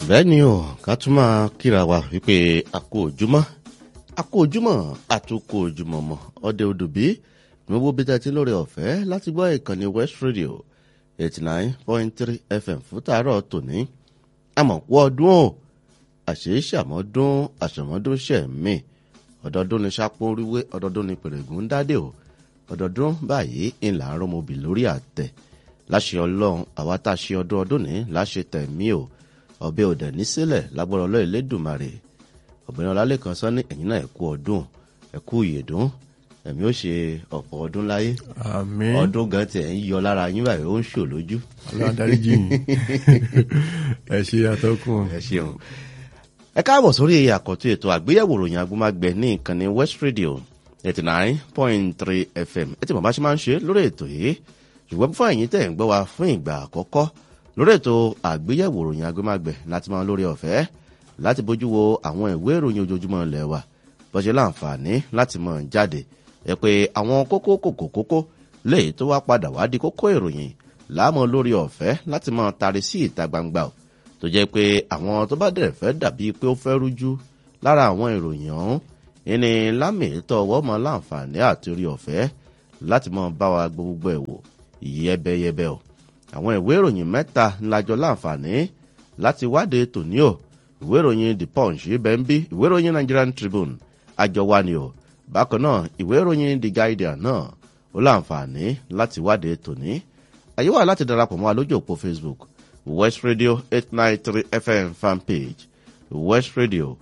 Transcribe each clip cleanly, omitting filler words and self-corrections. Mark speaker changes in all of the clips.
Speaker 1: bẹ́ẹ̀ ni o ká tún máa kíra wa wípé a kú ojúmọ́ àtúkò ojúmọ́ mọ́ ọdẹ odòbí ní owó bí tẹ́tí lórí ọ̀fẹ́ láti gbọ́ ìkànnì West Radio 89.3 FM fún tàárọ̀ tòní àmọ̀pọ̀ ọdún o àṣeéṣàmọ́dún àṣàmọ́dún ṣẹ̀mí ọdọọdún ni sápó ríwé ọdọọdún ni pèrègùn ń dádé o ọdọọdún báyìí ńlá ń rọmọbì lórí àtẹ láṣẹ Ọlọ́run àwa tá a ṣe ọdún ní láṣẹ tẹ̀mí o ọbẹ̀ òdẹ̀ ní sílẹ̀ lágbọ́rọ̀ ọlọ́ Elédùmarè ọ̀bẹ̀rẹ̀ ọlálẹ́kan sọ ní ẹ̀yìn náà ẹ̀kú ọdún ẹ̀kú ìyèdún ẹ̀mí ó ṣe ọ̀pọ̀ ọdún láyé
Speaker 2: àmín
Speaker 1: ọdún gan tiẹ̀ ń yọ lára yín báyìí ó ń ṣò lójú.
Speaker 2: aládaríjì yìí ẹ ṣe àtọkùn.
Speaker 1: ẹ ṣeun ẹ káàbọ̀ sórí àkọ́tún ètò àgbéyẹ̀wò ròyìn agbómágbẹ ní ìkànnì West Radio 89.3 FM ẹ ti mọ̀ bá ṣe máa ń ṣe lórí ètò yìí ṣùgbọ́n fún ẹ̀yin tẹ̀ ń gbọ́ wa fún ìgbà àkọ́kọ́ lórí ètò àgbéyẹ̀wò ròyìn agbómágbẹ láti máa lórí ọ̀fẹ́ láti bójú wo àwọn ìwé ìròyìn ojoojúmọ́ ilẹ̀ wa bó ṣe láǹfààní láti mọ̀ jáde ẹ pé àwọn kókó léè tó wá padà wá di kókó ìròyìn láàmọ́ lórí ọ̀fẹ́ láti máa tari sí ìta gbangba tó jẹ́ pé àwọn tó bá dẹ̀ fẹ́ dàbí pé ó fẹ́ rújú lára àwọn ìròyìn ọ̀hún ìní lámì tọwọ́ mọ́ láǹfààní àti orí ọ̀fẹ́ láti máa bá wa gbogbo ẹ̀ wò yẹ́bẹ́yẹ́bẹ́ o àwọn ìwé ìròyìn mẹ́ta ńlájọ láǹfààní láti wádìí tòní o ìwé ìròyìn The Punch ibẹ̀ ń bí ìwé ìròyìn Nigerian Tribune àjọwá ni o bákan náà ìwé ìròyìn The Guardian náà ó láǹfààní láti wádìí tòní àyè wà láti darapọ̀ mọ́ wa lójú òpó Facebook West Radio 893 FM fan page West Radio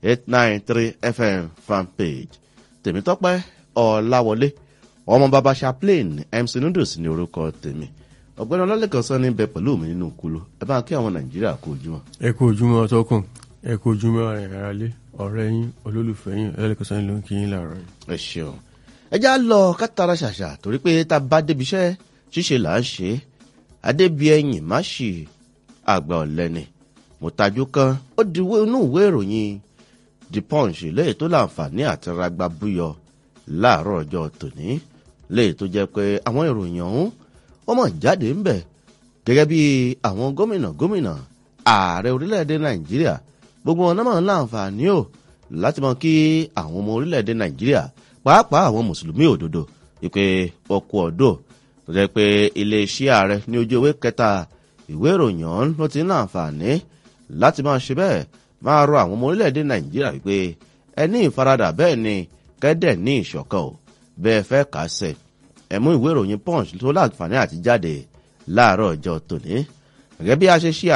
Speaker 1: 893 FM fan page Tèmítọ́pẹ́ Ọláwọlé ọmọ bàbá Chaplain MC Noodles ní orúkọ tèmi ọ̀gbẹ́ni ọlọ́lẹ́kan sọ ní bẹ pẹ̀lú mi nínú kúló ẹ bá kí àwọn Nàìjíríà kú ojúmọ́.
Speaker 2: ẹ kú ojúmọ́ ọtọkùn ẹ kú ojúmọ́ àrẹ̀rẹ̀lé ọ̀rẹ́ yín olólùfẹ́ yín ọlọ́lẹ́kan sọ ní ló ń kí yín láàárọ̀ yìí.
Speaker 1: ẹ ṣeun ẹ já lọ kátàrà ṣàṣà torí pé tá a bá débi iṣẹ́ ṣíṣe là ń ṣe adébí ẹ̀yìn má ṣì àgbà ọ̀lẹ́ni mọ̀tàjú kan ó di inú ìwé ìròyìn The Punch léyìí tó láǹfààní àti ragba búyọ láàárọ̀ ọjọ́ tòní léyìí tó jẹ́ pé àwọn ìròyìn ọ̀hún wọ́n mọ̀ jáde ń bẹ̀ gẹ́gẹ́ bí àwọn gómìnà ààrẹ orílẹ̀-èdè Nàìjíríà gbogbo wọn náà mọ̀ láǹfààní o láti mọ̀ kí àwọn ọmọ orílẹ̀-èdè Nàìjíríà pàápàá àwọn mùsùlùmí òdodo ìpè ọkọ̀ ọ̀dọ́ tó jẹ́ pé iléeṣẹ́ ààrẹ ní ojú ewé kẹta ìwé ìròyìn ọ̀hún ló ti ń láǹfààní láti máa ṣe bẹ́ẹ̀ máa rọ àwọn ọmọ orílẹ̀-èdè Nàìjíríà wípé ẹ ní ìfaradà bẹ́ẹ̀ ni kẹ́dẹ̀ ní ìṣọ̀kan o bẹ́ẹ̀ fẹ́ kà á sẹ̀ ẹ mú ìwé ìròyìn Punch tó láǹfààní àti jáde láàárọ̀ ọjọ́ tòní gẹ́gẹ́ bí a ṣe ṣe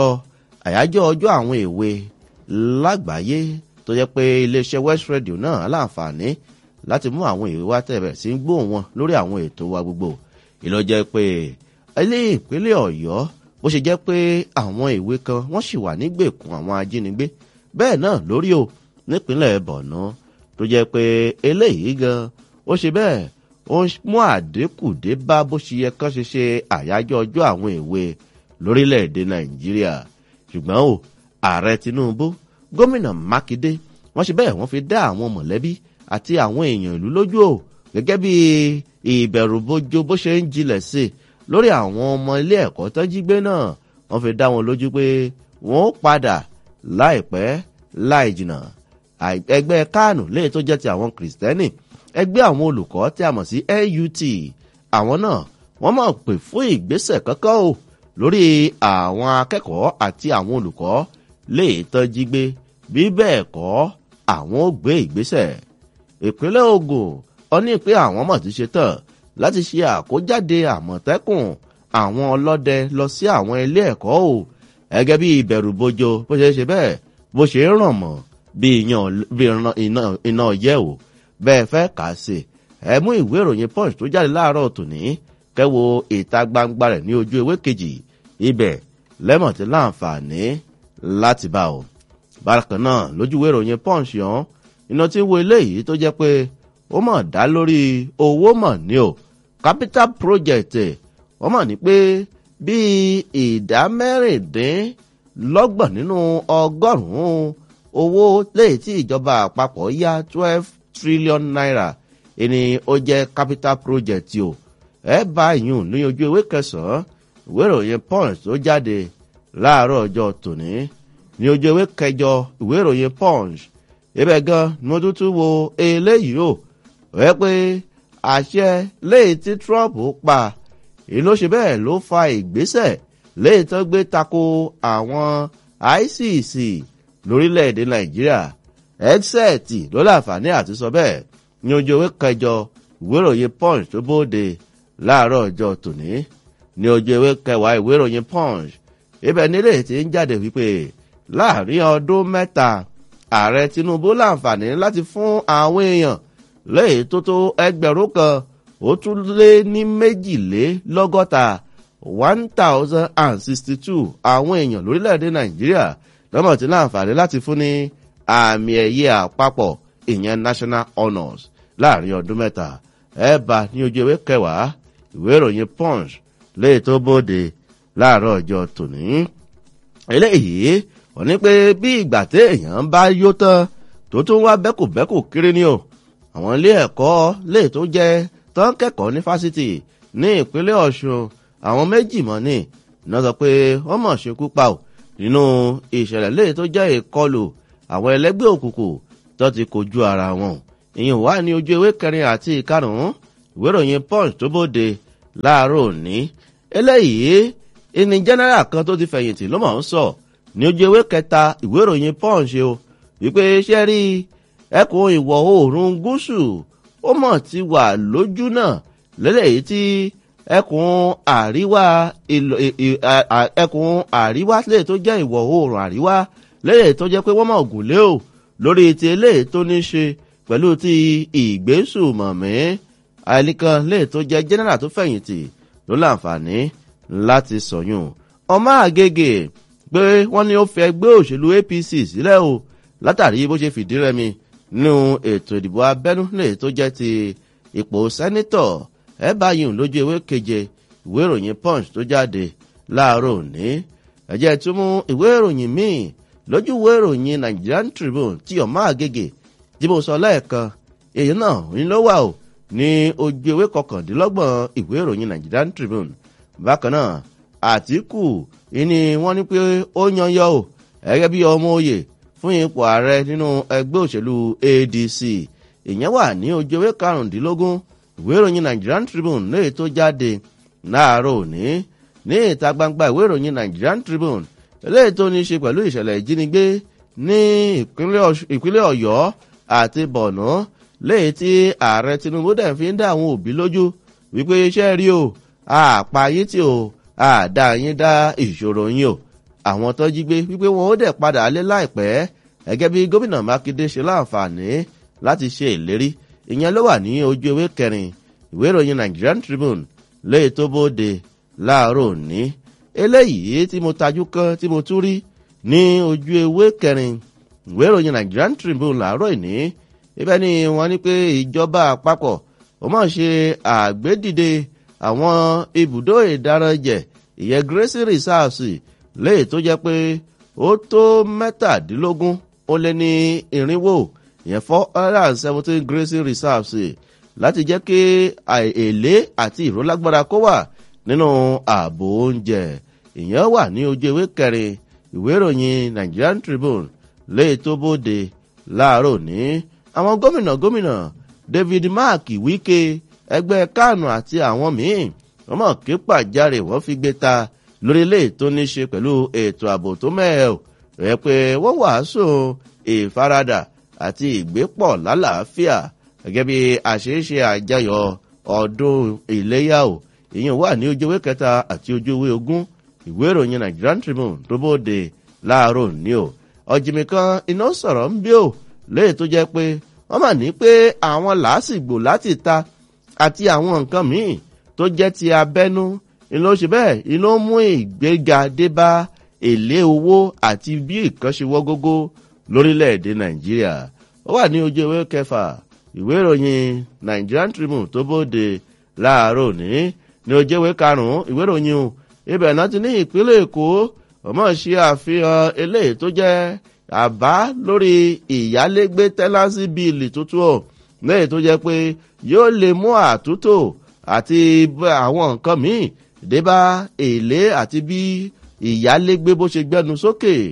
Speaker 1: àyájọ́ ọjọ́ àwọn èwe lágbàáyé tó jẹ́ pé iléeṣẹ́ West Radio náà láǹfààní láti mú àwọn èwe wá tẹ̀bẹ̀ sí ń gbóhùn wọn lórí àwọn ètò wa gbogbo ìlọ jẹ́ pé ilé ìpínlẹ̀ Ọ̀yọ́ bó ṣe jẹ́ pé àwọn èwe kan wọ́n sì wà nígbèkùn àwọn ajínigbé bẹ́ẹ̀ náà lórí o nípínlẹ̀ Borno tó jẹ́ pé eléyìí gan ó ṣe bẹ́ẹ̀ ó mú àdínkù dé bá bó ṣe yẹ kán ṣe àyájọ́ ọjọ́ àwọn èwe lórílẹ̀‐èdè Nàìjíríà ṣùgbọ́n o ààrẹ Tinubu gómìnà Mákindé wọ́n ṣe bẹ́ẹ̀ wọ́n fi dá àwọn mọ̀lẹ́bí àti àwọn èèyàn ìlú lójú o gẹ́gẹ́ bí ìbẹ̀rùbojo bó ṣe ń jinlẹ̀ sí lórí àwọn ọmọ ilé ẹ̀kọ́ tó jí gbé náà wọ́n fi dá wọn lójú pé wọ́n ó padà láìpẹ́ láì jìnnà ẹgbẹ́ kánù léyìí tó jẹ́ ti àwọn kìrìsìtẹ́nì ẹgbẹ́ àwọn olùkọ́ tí a mọ̀ sí NUT àwọn náà wọ́n máa pè fún ìgbésẹ̀ kankan o lórí àwọn akẹ́kọ̀ọ́ àti àwọn olùkọ́ léyìí tó jí gbé bí bẹ́ẹ̀ kọ́ àwọn ó gbé ìgbésẹ̀ ìpínlẹ̀ Ògùn ó ní pé àwọn mọ̀ ti ṣe tán láti ṣe àkójáde àmọ̀tẹ́kùn àwọn ọlọ́dẹ lọ sí àwọn ilé ẹ̀kọ́ o gẹ́gẹ́ bí ìbẹ̀rùbojo bó ṣe bẹ́ẹ̀ bó ṣe ń ràn mọ́ bí iná ọyẹ́ o bẹ́ẹ̀ fẹ́ kà á sí ẹ mú ìwé ìròyìn Punch tó jáde láàárọ̀ tòní kẹ́wo ìta gbangba rẹ̀ ní ojú ewé kejì ibẹ̀ lẹ́mọ̀ tí láǹfààní láti bá o bákan náà lójú ìwé ìròyìn Punch yàn iná tí ń wo eléyìí tó jẹ́ pé ó mọ̀ dá lórí owó mọ̀ ní o capital project wọ́n mọ̀ ní pé bíi ìdá mẹ́rìndínlọ́gbọ̀n nínú ọgọ́rùn-ún owó léyìí tí ìjọba àpapọ̀ yá 12 trillion naira ẹni ó jẹ́ capital project o ẹ bá ìyún ní ojú ewé kẹsàn-án ìwé ìròyìn Punch tó jáde láàárọ̀ ọjọ́ tòní ní ojú ewé kẹjọ ìwé ìròyìn Punch ibẹ̀ gan ni mo tún wo eléyìí o wẹ́ pé àṣẹ léyìí tí Trump pa èyí ló ṣe bẹ́ẹ̀ ló fa ìgbésẹ̀ léyìí tó gbé tako àwọn ICC lórílẹ̀‐èdè Nàìjíríà headset ló láǹfààní àti sọ bẹ́ẹ̀ ní ojú ewé kẹjọ ìwé ìròyìn Punch tó bóde láàárọ̀ ọjọ́ tòní ní ojú ewé kẹwàá ìwé ìròyìn Punch ibẹ̀ nílé tí ń jáde wípé láàrin ọdún mẹ́ta ààrẹ Tinubu láǹfààní láti fún àwọn èèyàn léyìí tó tó 1,000 ó tún lé ní 22 1062 àwọn èèyàn lórílẹ̀‐èdè Nàìjíríà lọ́mọ̀ tí láǹfààní láti fún ní àmì ẹ̀yẹ àpapọ̀ ìyẹn national honours láàrin ọdún mẹ́ta ẹ̀bà ní ojú ewé kẹwàá ìwé ìròyìn Punch léyìí tó bóde láàárọ̀ ọjọ́ tòní. eléyìí wọ́n ní pé bí ìgbà téèyàn bá yó tán tó tún wá bẹ́kùbẹ́kù kiri ni o àwọn ilé ẹ̀kọ́ léyìí tó jẹ́ tán kẹ́kọ̀ọ́ ní fásitì ní ìpínlẹ̀ Ọ̀ṣun àwọn méjì mọ́ ní iná sọ pé wọ́n mọ̀ ṣekú pa ò nínú ìṣẹ̀lẹ̀ léyìí tó jẹ́ ìkọlù àwọn ẹlẹ́gbẹ́ òkùnkùn tó ti kojú ara wọn ìyẹn wà ní ojú ewé kẹrin àti ìkarùn-ún ìwé ìròyìn Punch tó bóde láàárọ̀ òní eléyìí ìní general kan tó ti fẹ̀yìntì ló mọ̀ ń sọ ní ojú ewé kẹta ìwé ìròyìn Punch o wípé ṣẹ́ rí ẹkùn ìwọ̀ oòrùn gúúsù ó mọ̀ ti wà lójú náà lélẹ́yìí tí ẹkùn àríwá lè tó jẹ́ ìwọ̀ oòrùn àríwá lẹ́yìn tó jẹ́ pé wọ́n mọ̀ gùn lé o lórí ti eléyìí tó ní ṣe pẹ̀lú ti ìgbésùmọ̀mí àìlíkan lè tó jẹ́ general tó fẹ̀yìntì ló láǹfààní láti sọ̀yún ọmọ àgègè pé wọ́n ní ó fi ẹgbẹ́ òṣèlú APC sílẹ̀ o látàrí bó ṣe fìdí rẹmi nínú ètò ìdìbò abẹ́nú lè tó jẹ́ ti ipò sẹ́nítọ̀ ẹ báyìí lójú ewé keje ìwé ìròyìn Punch tó jáde láàárọ̀ òní ẹ̀jẹ̀ tún mú ìwé ìròyìn míì lójú ìwé ìròyìn Nigerian Tribune tí ọmọ àgègè tí mo sọ lẹ́ẹ̀kan èyí náà ń ló wà o ní ojú ewé 29 ìwé ìròyìn Nigerian Tribune bákan náà Àtíkù ìní wọ́n ní pé ó yanyọ o gẹ́gẹ́ bí ọmọ oyè fún ipò ààrẹ nínú ẹgbẹ́ òṣèlú ADC ìyẹn wà ní ojú ewé 15 ìwé ìròyìn Nigerian Tribune léè tó jáde láàárọ̀ òní ní ìta gbangba ìwé ìròyìn Nigerian Tribune eléyìí tó ní ṣe pẹ̀lú ìṣẹ̀lẹ̀ ìjínigbé ní ìpínlẹ̀ Ọ̀yọ́ àti Borno léyìí tí ààrẹ Tinubu dẹ̀ fi ń dá àwọn òbí lójú wípé iṣẹ́ rí o àpá yín tí o àdá yín dá ìṣòro yín o àwọn tó jí gbé wípé wọn ó dẹ̀ padà lé láìpẹ́ gẹ́gẹ́ bí gómìnà Mákindé ṣe láǹfààní láti ṣe ìlérí ìyẹn ló wà ní ojú ewé kẹrin ìwé ìròyìn Nigerian Tribune léyìí tó bóde láàárọ̀ òní eléyìí tí mo tajú kan tí mo tún rí ní ojú ewé kẹrin ìwé ìròyìn Nigerian Tribune láàárọ̀ ìní ibẹ̀ ni wọ́n ní pé ìjọba àpapọ̀ ó máa ṣe àgbédìde àwọn ibùdó ìdáranjẹ ìyẹn grazing reserves léyìí tó jẹ́ pé ó tó 17 ó lé ní 400 ìyẹn 417 grazing reserves láti jẹ́ kí èlé àti ìrólágbára kó wà nínú ààbò oúnjẹ ìyẹn wà ní ojú ewé kẹrin ìwé ìròyìn Nigerian Tribune léyìí tó bóde láàárọ̀ ní àwọn gómìnà David Mark Wike ẹgbẹ́ Kánù àti àwọn míì wọ́n mọ̀ kí pàjáre wọ́n fi gbé ta lórí ilé tó ní ṣe pẹ̀lú ètò ààbò tó mẹ́ẹ̀ rẹ̀ pé wọ́n wàásù ìfaradà àti ìgbépọ̀ lálàáfíà gẹ́gẹ́ bí àṣeéṣe àjọyọ̀ ọdún iléyá o ìyẹn wà ní ojú ewé 3 àti ojú ewé 20 ìwé ìròyìn Nigerian Tribune tó bóde láàárọ̀ ní o ọ̀jìmì kan iná sọ̀rọ̀ ń bí o léyìí tó jẹ́ pé wọ́n mà ní pé àwọn làásìgbò láti ta àti àwọn nǹkan míì tó jẹ́ ti abẹ́nú iná ṣe bẹ́ẹ̀ iná mú ìgbéga dé bá èlé owó àti bí nǹkan ṣe wọ́ gógó lórílẹ̀‐èdè Nàìjíríà ó wà ní ojú ewé 6 ìwé ìròyìn Nigerian Tribune tó bóde láàárọ̀ ní ojú ewé 5 ìwé ìròyìn ibẹ̀ náà ti ní ìpínlẹ̀ Èkó ọmọ ṣe àfihàn eléyìí tó jẹ́ àbá lórí ìyálégbé tẹ́lásí bíìlì tuntun ọ̀ lẹ́yìn tó jẹ́ pé yóò lè mú àtúntò àti àwọn nǹkan míì débá èlé àti bí ìyálégbé bó ṣe gbẹnu sókè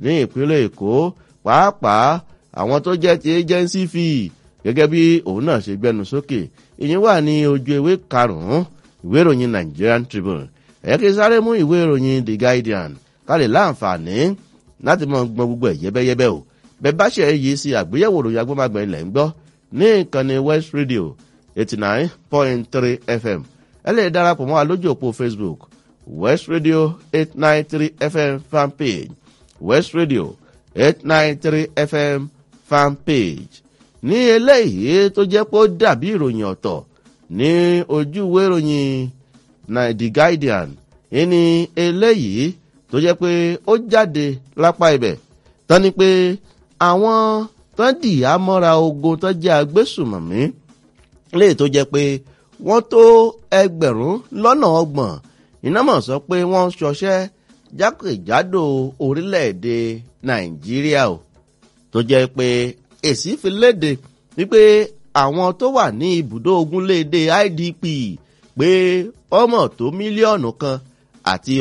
Speaker 1: ní ìpínlẹ̀ Èkó pàápàá àwọn tó jẹ́ ti agency fee gẹ́gẹ́ bí òun náà ṣe gbẹnu sókè ìyẹn wà ní ojú ewé karùn-ún ìwé ìròyìn Nigerian Tribune ẹ̀yẹ́ kí sáré mú ìwé ìròyìn The Guardian ká lè láǹfààní láti mọ gbọ́n gbogbo ẹ̀ yẹ́bẹ́yẹ́bẹ́ o bẹ́ẹ̀ bá ṣe yìí sí àgbéyẹ̀wò ìròyìn agbọ́magbẹ̀ ilẹ̀ ń gbọ́ ní ìkànnì West Radio 89.3 FM ẹ lè darapọ̀ mọ́ wa lójú òpó Facebook West Radio 893 FM fanpage West Radio 893 FM fanpage ní eléyìí tó jẹ́ pé ó dàbí ìròyìn ọ̀tọ̀ ní ojú ìwé ìròyìn The Guardian ní eléyìí tó jẹ́ pé ó jáde lápá ibẹ̀ tán ni pé àwọn tán dìyà mọ́ra ogun tán jẹ́ agbésùmọ̀mí léyìí tó jẹ́ pé wọ́n tó 1,000 iná mọ̀ sọ pé wọ́n ṣọṣẹ́ jákèjádò orílẹ̀-èdè Nàìjíríà o tó jẹ́ pé èsì fi léde wípé àwọn tó wà ní ibùdó ogunléèdè IDP pé ọmọ tó mílíọ̀nù kan àti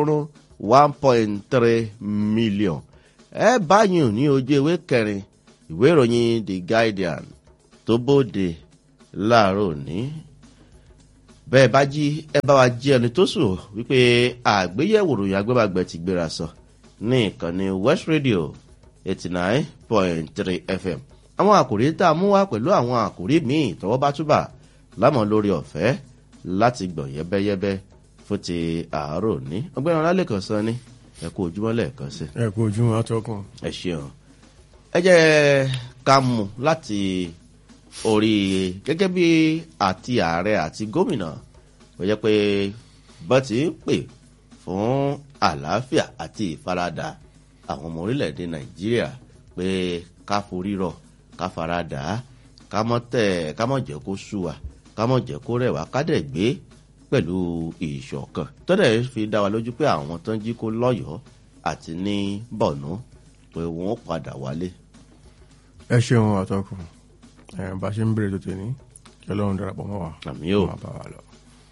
Speaker 1: 1.3 million ẹ báyìí ní ojú ewé kẹrin ìwé ìròyìn The Guardian tó bóde láàárọ̀ òní bẹ́ẹ̀ bá jí ẹ bá wa jí ẹni tó sùn wípé àgbéyẹ̀wò ròyìn agbẹ́bàgbẹ́ ti gbéra sọ ní ìkànnì West Radio 89.3 FM àwọn àkòrí tá a mú wá pẹ̀lú àwọn àkòrí míì tọwọ́ bá túbà lámọ̀ lórí ọ̀fẹ́ láti gbọ̀n yẹ́bẹ́yẹ́bẹ́ fún ti àárọ̀ òní ọgbẹ́ni ọlálẹ́kàn sọ ní ẹ kú ojúmọ́ lẹ́ẹ̀kan sí.
Speaker 2: ẹ kú ojúmọ́ atọ́kùn.
Speaker 1: ẹ ṣeun ẹ jẹ́ ká mú láti orí gẹ́gẹ́ bí àti ààrẹ àti gómìnà ó jẹ́ pé bọ́n ti ń pè fún àlàáfíà àti ìfaradà àwọn ọmọ orílẹ̀-èdè Nàìjíríà pé ká forí rọ̀ ká faradà ká mọ̀ jẹ́ kó sú wa ká mọ̀ jẹ́ kó rẹ̀ wá ká dẹ̀ gbé pẹ̀lú ìṣọ̀kan tọ́dẹ̀ fi dá wa lójú pé àwọn tó ń jí kó lọ́yọ̀ọ́ àti ní Borno pé wọ́n padà wálé.
Speaker 2: ẹ ṣeun àtọkùn bá ṣe ń bèrè tó tẹ̀lé kí Ọlọ́run darapọ̀ mọ́ wa.
Speaker 1: àmì ò
Speaker 2: máa bá wa lọ.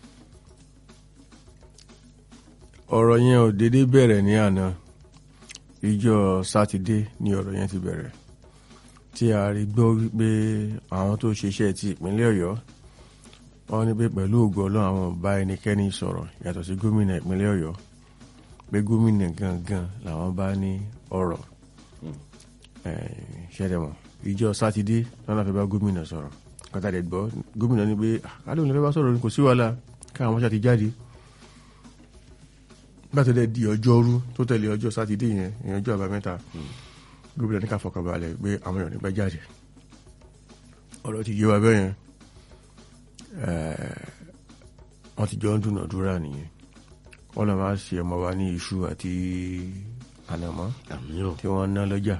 Speaker 2: ọ̀rọ̀ yẹn ò dédé bẹ̀rẹ̀ ní àná ìjọ sátidé ni ọ̀rọ̀ yẹn ti bẹ̀rẹ̀ tí a rí gbọ́ wípé àwọn tó ṣiṣẹ́ ti ìpínlẹ̀ Ọ̀yọ́ wọ́n ní pé pẹ̀lú ògo Ọlọ́run àwọn bá ẹnikẹ́ni sọ̀rọ̀ yàtọ̀ sí gómìnà ìpínlẹ̀ Ọ̀yọ́ pé gómìnà gangan làwọn bá ní ọ̀rọ̀ ṣẹlẹ̀ mọ́ ìjọ sátidé lọ́nà fẹ́ bá gómìnà sọ̀rọ̀ kọ́tàdé gbọ́ gómìnà ní pé kálóhùn lọ́fẹ́ bá sọ̀rọ̀ kò sí wàhálà káwọn ṣáà ti jáde nígbà tó dẹ̀ di ọjọ́rú tó tẹ̀lé ọjọ́ sátidé yẹn ìyẹn ọjọ́ àbámẹ́ta gómìnà ní ká fọkànbalẹ̀ pé àwọn èèyàn nígbà jáde ọ̀rọ̀ ti yé wa bẹ́ẹ̀ yẹn wọ́n ti jọ ń dúnàdúrà nìyẹn wọ́n lọ máa ṣe ọmọ wa ní iṣu àti ànàmọ́ tí wọ́n ná lọ́jà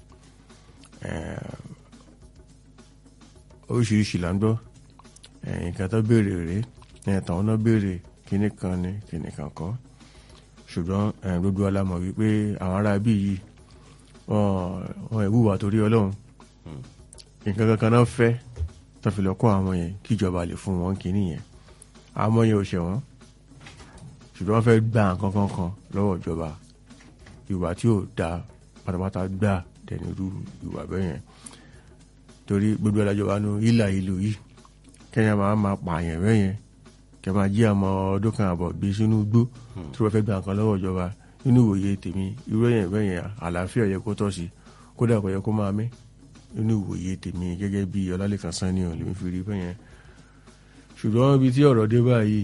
Speaker 2: oríṣiríṣi là ń gbọ́ nǹkan tó béèrè rèé tàwọn náà béèrè kíní kan ní kíní kan kọ́ ṣùgbọ́n gbogbo alámọ̀ wípé àwọn ará bí yìí wọ́n ìwúwà torí Ọlọ́run nǹkan kankan náà fẹ́ tó fi lọ kọ́ àwọn yẹn kíjọba lè fún wọn kíní yẹn àwọn yẹn ò ṣẹ̀wọ̀n ṣùgbọ́n wọ́n fẹ́ gba nǹkan kankan lọ́wọ́ ìjọba ìwà tí ò dáa pátápátá gbà tẹ̀nirú ìwà bẹ́ẹ̀ yẹn torí gbogbo alájọba nu ìlà ìlú yìí kẹ́yìn máa pààyàn bẹ́ẹ̀ yẹn kẹ́ máa jí àmọ́ ọdún kan àbọ̀ gbé sínú igbó tí wọ́n fẹ́ gba nǹkan lọ́wọ́ ìjọba nínú ìwòye tèmi irú ẹ̀yìn bẹ́ẹ̀ yẹn àlàáfíà yẹ kó tọ́ sí kódà kò yẹ kó máa mí nínú ìwòye tèmi gẹ́gẹ́ bí Ọlálékan Sanni ọ̀ lèmi fi rí bẹ́ẹ̀ yẹn ṣùgbọ́n ibi tí ọ̀rọ̀ dé báyìí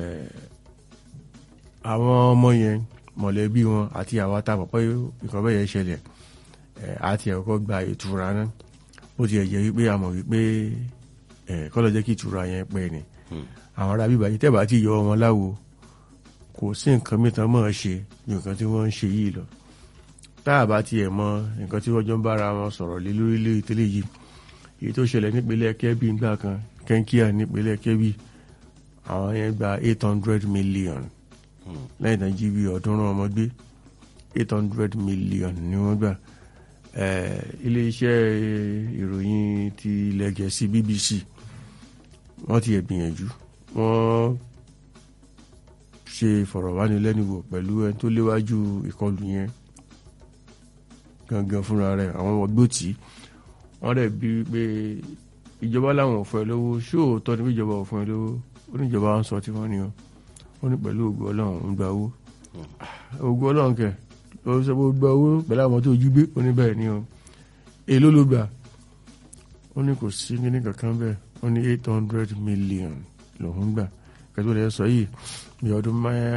Speaker 2: àwọn ọmọ yẹn mọ̀lẹ́bí wọn àti àwa tá a mọ̀ pé nǹkan bẹ́ẹ̀ yẹn ṣẹlẹ̀ àti ẹ̀kọ́ gba ìtura náà ó ti ẹ̀jẹ̀ wípé a mọ̀ wípé kọ́ lọ jẹ́ kí ìtura yẹn pẹ́ ni àwọn ará bíbá yìí tẹ́bà tí yọ wọn láwo kò sí nǹkan mìíràn mọ́ ṣe ní nǹkan tí wọ́n ń ṣe yìí lọ táà bá tiẹ̀ mọ nǹkan tí wọ́n jọ ń bára wọn sọ̀rọ̀ lé lórílẹ̀ ìtẹ́lẹ̀ yìí èyí tó ṣẹlẹ̀ nípínlẹ̀ Kebbi ńgbà kan kẹ́ńkíà nípínlẹ̀ Kebbi àwọn yẹn gba 800 million lẹ́yìn tán jí bí ọ̀ọ́dúnrún ọmọ gbé 800 million ni wọ́n gbà iléeṣẹ́ ìròyìn ti ilẹ̀ Gẹ̀ẹ́sì BBC wọ́n ti gbìyànjú wọ́n ṣe ìfọ̀rọ̀wánilẹ́nuwò pẹ̀lú ẹni tó léwájú ìkọlù yẹn gangan fúnra rẹ̀ àwọn ọgbó tí wọ́n dẹ̀ bí pé ìjọba láwọn ò fún ẹ lówó ṣé òótọ́ ni bí ìjọba ò fún ẹ lówó ó ní ìjọba ń sọ tí wọ́n ní o ó ní pẹ̀lú ògo Ọlọ́run ń gba owó ògo Ọlọ́run kẹ̀ ló sọ pé ó gba owó pẹ̀lú àwọn tó jí gbé ó ní bẹ́ẹ̀ ni o èló ló gbà ó ní kò sí ní kankan bẹ́ẹ̀ ó ní 800 million lòún gbà kẹtù lè sọ yìí bí ọdún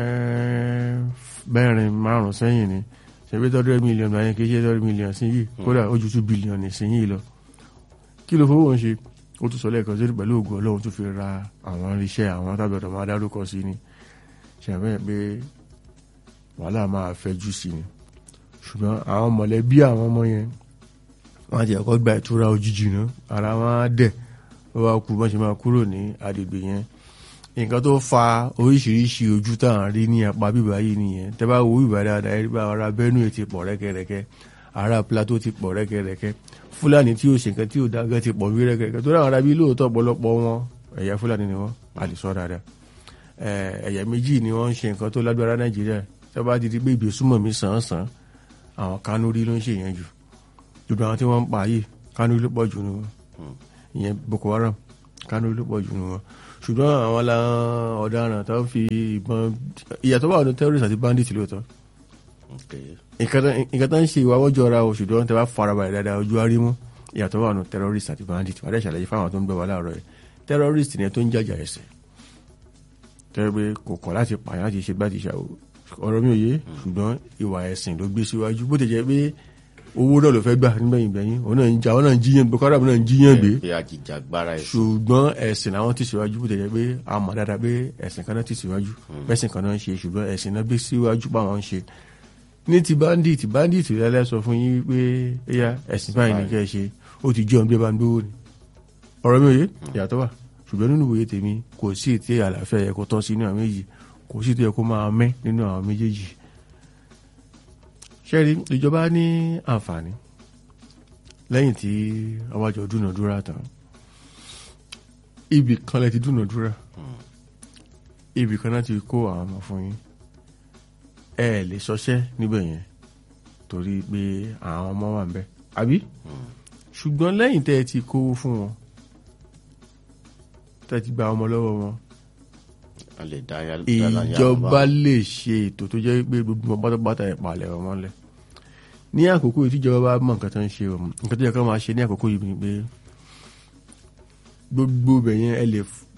Speaker 2: mẹ́rin márùn sẹ́yìn ni ṣebí 100 million báyẹn kì í ṣe 100 million sí yìí kódà ó ju 2 billion sí yìí lọ kí ló fowó ń ṣe ó tún sọ lẹ́ẹ̀kan sí pẹ̀lú ògùn Ọlọ́run tó fi ra àwọn irinṣẹ́ àwọn tábìlì máa dárúkọ sí ni ṣàbẹ̀ pé wàhálà máa fẹjú sí ni ṣùgbọ́n àwọn mọ̀lẹ́bí àwọn ọmọ yẹn wọ́n ti ẹ̀kọ́ gba ìtura òjijì náà ara wọn á dẹ̀ ó wá kú bọ́n ṣe máa kúrò ní agbègbè yẹn nǹkan tó fa oríṣiríṣi ojú tá à ń rí ní apá bíbá yìí nìyẹn tẹ́ bá wo bíbá dáadáa ẹ̀rí bá ara Benue ti pọ̀ rẹ́kẹrẹ́kẹ́ ara Plateau ti pọ̀ rẹ́kẹrẹ́kẹ́ Fúlàní tí ó ṣe nǹkan tí ó dágẹ́ ti pọ̀ bí rẹ́kẹrẹ́kẹ́ tó dáhùn ara bí lóòótọ́ ọ̀pọ̀lọpọ̀ wọn ẹ̀yà Fúlàní ni wọ́n a lè sọ dáadáa ẹ̀yà méjì ni wọ́n ń ṣe nǹkan tó lágbára Nàìjíríà tẹ́ bá ti di pé ìgbésùmọ̀mí sàn-án àwọn Kanuri ló ń ṣe yẹn jù gbogbo àwọn tí wọ́n ń pa yìí Kanuri ló pọ̀ jù ní wọn ìyẹn Boko Haram Kanuri ló pọ̀ jù ní wọn ṣùgbọ́n àwọn ọ̀daràn tó ń fi ìbọn ìyàtọ̀ wà ní terrorist àti bandit lóòótọ́ nǹkan tó ń ṣe ìwà wọ́jọ́ ra o ṣùgbọ́n tẹ́ bá farabalẹ̀ dáadáa ojú arímú ìyàtọ̀ wà ní terrorist àti bandit wà á dẹ̀ ṣàlàyé fáwọn tó ń gbé wa láàárọ̀ yìí terrorist ni tó ń jàjà ẹ̀sẹ̀ tẹ́lẹ̀ pé kò kọ̀ láti pààyàn láti ṣe bá ti ṣàwò ọ̀rọ̀ mi ò yé ṣùgbọ́n ìwà ẹ̀sìn ló gbé síwájú bó ti jẹ́ pé owó náà ló fẹ́ gbà nígbẹ̀yìn gbẹ̀yìn òun náà ń jà òun náà ń jíyàn Boko Haram náà ń jíyàn gbé ṣùgbọ́n ẹ̀sìn làwọn ti síwájú bó ti jẹ́ pé a mọ̀ dáadáa pé ẹ̀sìn kan náà ti síwájú bẹ́sìn kan náà ń ṣe ṣùgbọ́n ẹ̀sìn náà gbé síwájú báwọn ń ṣe ní ti bandit lẹ́lẹ́ sọ fún yín pé ẹ̀yà ẹ̀sìn báyìí ní kẹ́ ẹ ṣe ó ti jẹun bí ẹ bá ń gbówó ni ọ̀rọ̀ mi ò yé ìyàtọ̀ wà ṣùgbọ́n nínú ìwòye tèmi kò sí ètí àlàáfíà yẹ kó tọ́ sí inú àwọn méjì kò sí ètò yẹ kó máa mẹ́ nínú àwọn méjèèjì ṣẹ́rí ìjọba ní àǹfààní lẹ́yìn tí àwájọ dúnàdúrà tán ibì kan lẹ ti dúnàdúrà ibì kan náà ti kó àwọn ọmọ fún yín ẹ lè ṣọṣẹ́ níbẹ̀ yẹn torí pé àwọn ọmọ wà ń bẹ̀ àbí ṣùgbọ́n lẹ́yìn tẹ́ ẹ ti kówó fún wọn tẹ́ ẹ ti gba ọmọ lọ́wọ́ wọn ìjọba lè ṣe ètò tó jẹ́ pé gbogbo wọn pátápátá ẹ̀ palẹ̀ ọmọ lẹ̀ ní àkókò yìí tíjọba bá mọ̀ nǹkan tó ń ṣe nǹkan tó yẹ ká máa ṣe ní àkókò yìí ni pé gbogbo ibẹ̀ yẹn ẹ lè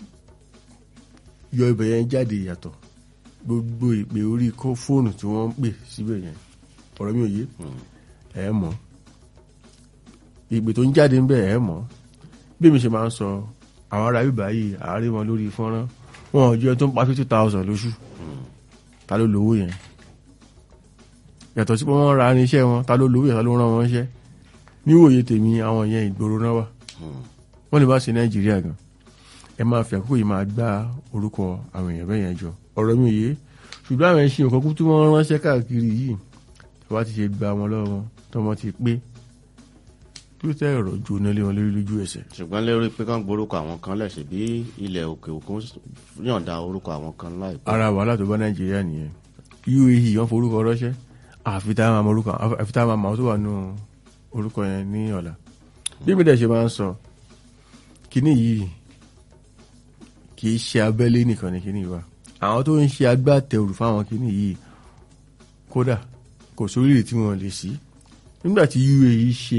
Speaker 2: yọ ibẹ̀ yẹn jáde yàtọ̀ gbogbo ìpè orí fóònù tí wọ́n ń pè síbẹ̀ yẹn ọ̀rọ̀ mi ò yé ẹ̀ mọ̀ ìpè tó ń jáde ń bẹ̀ ẹ̀ mọ̀ bí mi ṣe máa ń sọ àwọn ará bíbá yìí àárín wọn lórí fọ́nrán wọn ò jẹ́ tó ń pa 50,000 lóṣù ta ló lówó yẹn yàtọ̀ sí pé wọ́n ra irinṣẹ́ wọn ta ló lówó yẹn ta ló rán wọn ṣẹ́ níwòye tèmi àwọn yẹn ìgboro náà wà wọ́n lè bá ṣe Nàìjíríà gan ẹ máa fi àkókò yìí máa gbá orúkọ àwọn èèyàn bẹ́ẹ̀ yẹn jọ ọ̀rọ̀ mi ò yé ṣùgbọ́n àwọn ẹṣin òkan kú tí wọ́n ránṣẹ́ káàkiri yìí tí wọ́n ti ṣe gba wọn lọ́wọ́ tọmọ ti pé tó tẹ́ ọ̀rọ̀ jóná lé wọn lórí lójú ẹsẹ̀.
Speaker 1: ṣùgbọ́n lérí pé kán gborúkọ àwọn kan lẹ̀ ṣe bí ilẹ̀ òkè òkun yọ̀ǹda orúkọ àwọn kan láìpẹ́.
Speaker 2: ara wàhálà tó bá Nàìjíríà nìyẹn UAE wọ́n forúkọ ránṣẹ́ àfi táwọn àmọ́ tó wà nù orúkọ yẹn ní ọ̀la bí mi dẹ̀ ṣe máa ń sọ kíní yìí kì í ṣe abẹ́lé nìkan ní kíní wa àwọn tó ń ṣe agbátẹrù fáwọn kíní yìí kódà kò sórílẹ̀ tí wọ́n lè sí nígbàtí UAE ṣe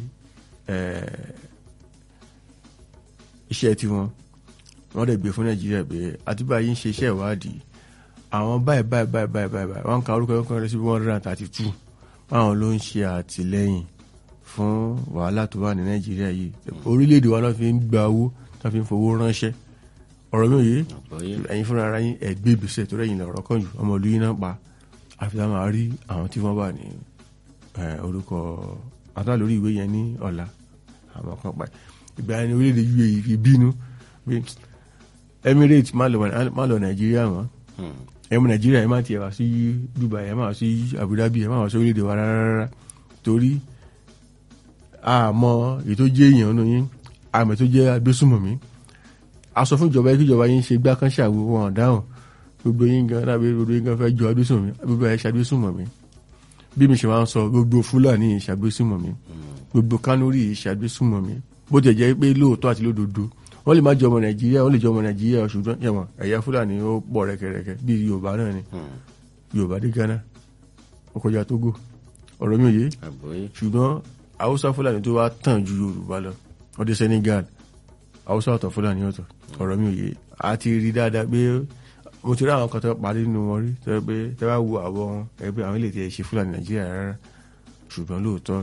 Speaker 2: iṣẹ́ tí wọ́n dẹ̀ gbé fún Nàìjíríà pé àtúbà yìí ń ṣe iṣẹ́ ìwádìí àwọn báyìí wọ́n ka orúkọ ẹ̀kọ́ rẹ̀ sí 132 báwọn ló ń ṣe àtìlẹ́yìn fún wàhálà tó wà ní Nàìjíríà yìí orílẹ̀-èdè wa náà fi ń gba owó tó fi ń fowó ránṣẹ́ ọ̀rọ̀ mi ò yé ẹ̀yin fúnra ara yín ẹ̀gbẹ́ ìgbésẹ̀ tó rẹ̀yìn lọ̀rọ̀ kan jù ọmọ ìlú yín náà pa àfi tá máa rí àwọn tí wọ́n wà ní orúkọ àtàlà lórí ìwé yẹn ní ọ̀la àwọn kan pa ìgbà yẹn ní orílẹ̀-èdè UAE fi bínú pé Emirates má lọ Nàìjíríà mọ́ ẹ̀mọ Nàìjíríà ẹ̀ má tiẹ̀ wá sí Dubai ẹ̀ má wá sí Abu Dhabi ẹ̀ má wá sí orílẹ̀-èdè wa rárá torí àmọ́ ètò jẹ́ èèyàn nínú yín àmọ́ tó jẹ́ agbésùmọ̀mí a sọ fún ìjọba kí ìjọba yín ṣe gbá kan ṣàwò wọn dáhùn gbogbo yín gan lábẹ́ gbogbo yín gan fẹ́ jọ agbésùmọ̀mí gbogbo ẹ̀ ṣàgbésùmọ̀mí bí mi ṣe máa ń sọ gbogbo Fúlàní ìṣàgbésùmọ̀mí gbogbo Kánórì ìṣàgbésùmọ̀mí bó ti jẹ́ pé lóòótọ́ àti lódodo wọ́n lè má jọ ọmọ Nàìjíríà wọ́n lè jọ ọmọ Nàìjíríà ṣùgbọ́n ẹ̀wọ̀n ẹ̀yà Fúlàní ó pọ̀ rẹ̀kẹ̀rẹ̀kẹ̀ bí Yorùbá náà ni Yorùbá dé Ghana ó kọjá Tógò ọ̀rọ̀ mi ò yé ṣùgbọ́n Haúsá Fúlàní tó wá tàn ju Yorùbá lọ wọ́n dé Senegal Haúsá ọ̀tọ̀ Fúlàní ọ̀tọ̀ ọ̀rọ̀ mi ò yé a ti rí dáadáa pé mo ti rí àwọn kan tó parí nínú wọn rí tó yẹ pé tẹ́ bá wo àwọn ẹgbẹ́ àwọn ilé tí ẹ ṣe Fúlàní Nàìjíríà rárá ṣùgbọ́n lóòótọ́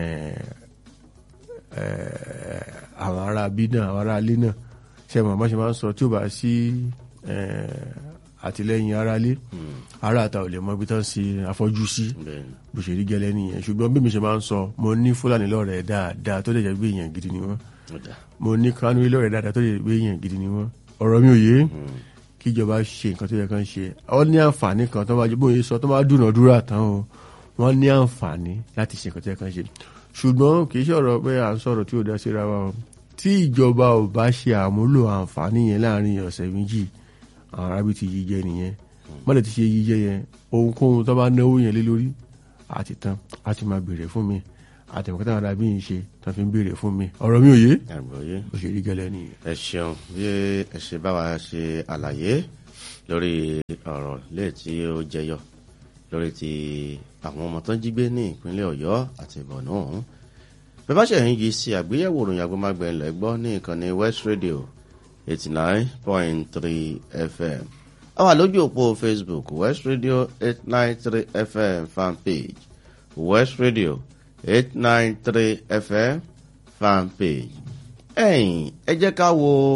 Speaker 2: àwọn ará bí náà àwọn ará ilé náà ṣe mọ̀ bá ṣe máa ń sọ tí ó bá sí àtìlẹ́yìn ará ilé ará àta ò lè mọ ibi tán sí afọ́jú sí bó ṣe rí gẹ́lẹ́ nìyẹn ṣùgbọ́n bí mi ṣe máa ń sọ mo ní Fúlàní lọ́rẹ̀ẹ́ dáadáa tó lè jẹ́ pé èèyàn gidi ni wọ́n mo ní Kánúrì lọ́rẹ̀ẹ́ dáadáa tó lè jẹ́ pé èèyàn gidi ni wọ́n ọ̀rọ̀ mi ò yé kíjọba ṣe nǹkan tó yẹ kán ṣe ọ ní àǹfààní kan tó máa jẹ bóyá sọ tó máa dúnàdúrà tán o wọ́n ní àǹfààní láti ṣe nǹkan tó yẹ kán ṣe ṣùgbọ́n kì í ṣe ọ̀rọ̀ pé à ń sọ̀rọ̀ tí ò dá síra wa o tí ìjọba ò bá ṣe àmúlò àǹfààní yẹn láàrin ọ̀sẹ̀ méjì àwọn arábí ti yí jẹ nìyẹn mọ́lẹ̀ ti ṣe yí jẹ yẹn ohunkóhun tó bá náwó yẹn lé lórí àti tán a ti máa béèrè fún mi àtẹ̀mọ́kátà arábí yìí ṣe tó fi ń béèrè fún mi ọ̀rọ̀ mi ò yé òṣèré gẹ́lẹ́ nìyẹn.
Speaker 1: ẹ ṣeun bí ẹ ṣe bá wa ṣe àlàyé lórí ọ̀rọ̀ lẹ́ẹ̀ tí ó jẹyọ lórí ti àwọn ọmọ tó ń jí gbé ní ìpínlẹ̀ Ọ̀yọ́ àti Borno ọ̀hún bẹ́ẹ̀ bá ṣe ń yí sí àgbéyẹ̀wò ìròyìn agbọ́mágbẹ́ ilẹ̀ gbọ́ ní ìkànnì West Radio 89.3 FM a wà lójú òpó Facebook West Radio 893 FM fanpage West Radio 893 FM fanpage ẹ̀yin ẹ jẹ́ ká wo